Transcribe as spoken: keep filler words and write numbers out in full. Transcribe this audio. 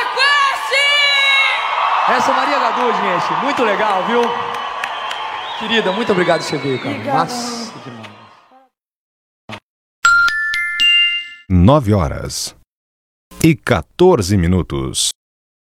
Essa é Maria Gadu, gente. Muito legal, viu? Querida, muito obrigado por você veio, cara. Obrigada. Massa demais. Nove horas e quatorze minutos.